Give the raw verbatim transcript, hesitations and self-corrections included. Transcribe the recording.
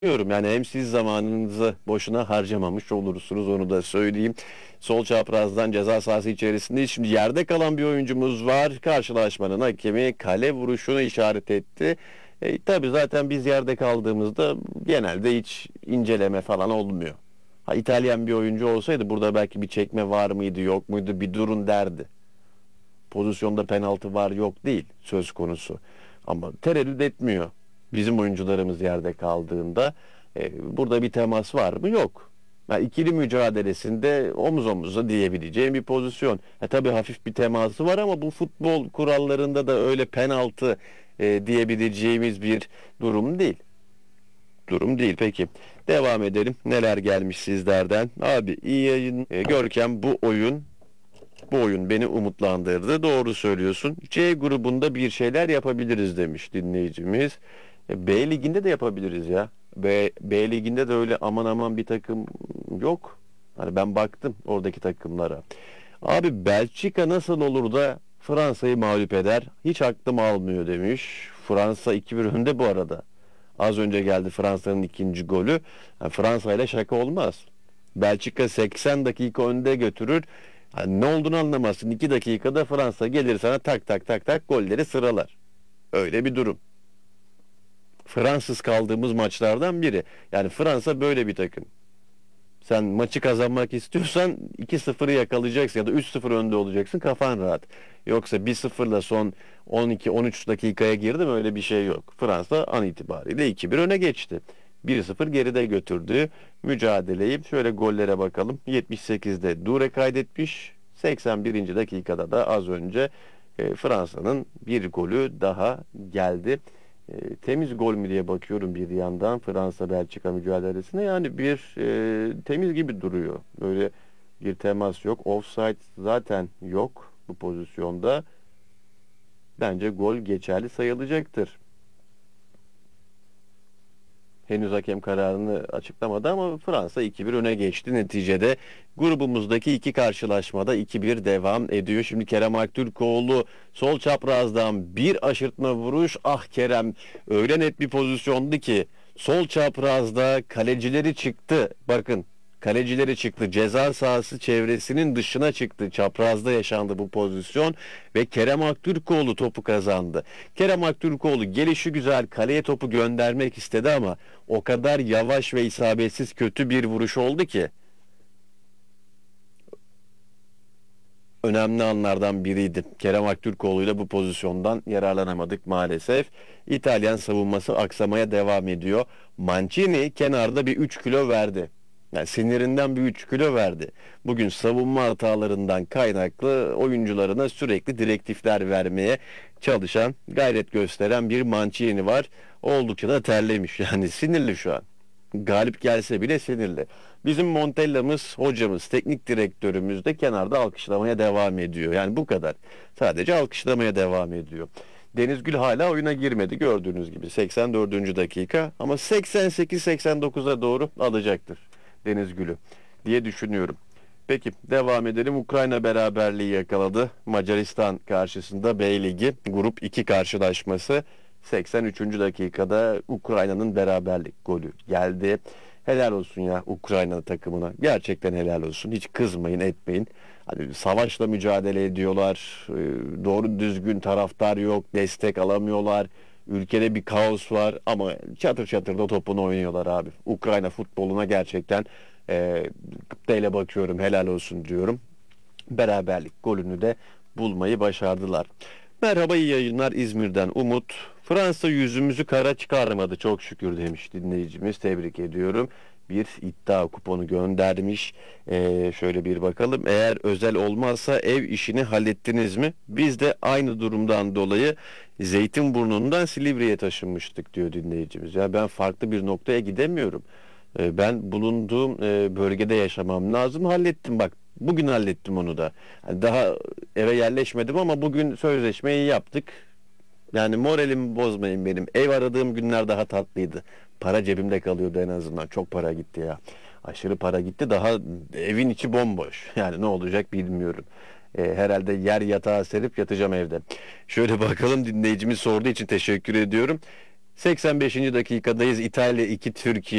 Diyorum yani hem siz zamanınızı boşuna harcamamış olursunuz, onu da söyleyeyim. Sol çaprazdan ceza sahası içerisinde şimdi yerde kalan bir oyuncumuz var. Karşılaşmanın hakemi kale vuruşunu işaret etti. E, tabii zaten biz yerde kaldığımızda genelde hiç inceleme falan olmuyor. Ha, İtalyan bir oyuncu olsaydı burada belki bir çekme var mıydı yok muydu bir durun derdi. Pozisyonda penaltı var yok değil söz konusu. Ama tereddüt etmiyor. Bizim oyuncularımız yerde kaldığında e, burada bir temas var mı? Yok. Yani ikili mücadelesinde omuz omuza diyebileceğim bir pozisyon. E, tabii hafif bir teması var ama bu futbol kurallarında da öyle penaltı e, diyebileceğimiz bir durum değil. Durum değil. Peki. Devam edelim. Neler gelmiş sizlerden? Abi iyi yayın. E, Görkem bu oyun bu oyun beni umutlandırdı. Doğru söylüyorsun. C grubunda bir şeyler yapabiliriz demiş dinleyicimiz. E, B liginde de yapabiliriz ya. B, B liginde de öyle aman aman bir takım yok. Hani ben baktım oradaki takımlara. Abi Belçika nasıl olur da Fransa'yı mağlup eder? Hiç aklım almıyor demiş. Fransa iki bir önde bu arada. Az önce geldi Fransa'nın ikinci golü. Yani Fransa ile şaka olmaz. Belçika seksen dakika önde götürür. Hani ne olduğunu anlamazsın. iki dakikada Fransa gelir sana tak tak tak tak golleri sıralar. Öyle bir durum. Fransız kaldığımız maçlardan biri. Yani Fransa böyle bir takım. Sen maçı kazanmak istiyorsan iki sıfırı yakalayacaksın ya da üç sıfır önde olacaksın, kafan rahat. Yoksa bir sıfırla son on iki on üç dakikaya girdim, öyle bir şey yok. Fransa an itibariyle iki bir öne geçti. bir sıfır geride götürdü mücadeleyi. Şöyle gollere bakalım. yetmiş sekizde Dure kaydetmiş. seksen birinci dakikada da az önce e, Fransa'nın bir golü daha geldi. E, temiz gol mü diye bakıyorum bir yandan Fransa-Belçika mücadelesine. Yani bir e, temiz gibi duruyor. Böyle bir temas yok. Offside zaten yok bu pozisyonda. Bence gol geçerli sayılacaktır. Henüz hakem kararını açıklamadı ama Fransa iki bir öne geçti. Neticede grubumuzdaki iki karşılaşmada iki bir devam ediyor. Şimdi Kerem Aktürkoğlu sol çaprazdan bir aşırtma vuruş. Ah Kerem, öyle net bir pozisyondu ki sol çaprazda kalecileri çıktı. Bakın, kalecileri çıktı. Ceza sahası çevresinin dışına çıktı. Çaprazda yaşandı bu pozisyon ve Kerem Aktürkoğlu topu kazandı. Kerem Aktürkoğlu gelişi güzel kaleye topu göndermek istedi ama o kadar yavaş ve isabetsiz kötü bir vuruş oldu ki önemli anlardan biriydi. Kerem Aktürkoğlu ile bu pozisyondan yararlanamadık maalesef. İtalyan savunması aksamaya devam ediyor. Mancini kenarda bir üç kilo verdi. Yani sinirinden bir üç kilo verdi. Bugün savunma hatalarından kaynaklı oyuncularına sürekli direktifler vermeye çalışan, gayret gösteren bir Mancini var. Oldukça da terlemiş. Yani sinirli şu an. Galip gelse bile sinirli. Bizim Montella'mız, hocamız, teknik direktörümüz de kenarda alkışlamaya devam ediyor. Yani bu kadar. Sadece alkışlamaya devam ediyor. Deniz Gül hala oyuna girmedi gördüğünüz gibi. seksen dördüncü dakika ama seksen sekiz seksen dokuza doğru alacaktır Deniz Gül'ü diye düşünüyorum. Peki devam edelim. Ukrayna beraberliği yakaladı. Macaristan karşısında B Ligi Grup iki karşılaşması. seksen üçüncü dakikada Ukrayna'nın beraberlik golü geldi. Helal olsun ya Ukrayna takımına. Gerçekten helal olsun. Hiç kızmayın, etmeyin. Hani savaşla mücadele ediyorlar. Ee, Doğru düzgün taraftar yok. Destek alamıyorlar. Ülkede bir kaos var ama çatır çatır da topunu oynuyorlar abi. Ukrayna futboluna gerçekten e, gıptayla bakıyorum. Helal olsun diyorum. Beraberlik golünü de bulmayı başardılar. Merhaba, iyi yayınlar İzmir'den Umut. Fransa yüzümüzü kara çıkarmadı çok şükür demiş dinleyicimiz. Tebrik ediyorum. Bir iddia kuponu göndermiş. Ee, şöyle bir bakalım. Eğer özel olmazsa ev işini hallettiniz mi? Biz de aynı durumdan dolayı Zeytinburnu'ndan Silivri'ye taşınmıştık diyor dinleyicimiz. Ya ben farklı bir noktaya gidemiyorum. Ee, ben bulunduğum e, bölgede yaşamam lazım. Hallettim bak. Bugün hallettim onu da. Yani daha eve yerleşmedim ama bugün sözleşmeyi yaptık. Yani moralimi bozmayın benim. Ev aradığım günler daha tatlıydı. Para cebimde kalıyordu en azından. Çok para gitti ya. Aşırı para gitti. Daha evin içi bomboş. Yani ne olacak bilmiyorum. E, herhalde yer yatağa serip yatacağım evde. Şöyle bakalım, dinleyicimiz sorduğu için teşekkür ediyorum. seksen beşinci dakikadayız. İtalya iki, Türkiye